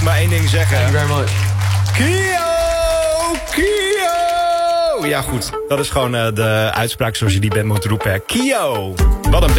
maar één ding zeggen. Thank you very much. Kio! Kio! Ja goed, dat is gewoon de uitspraak zoals je die bent moet roepen. Kio! Wat een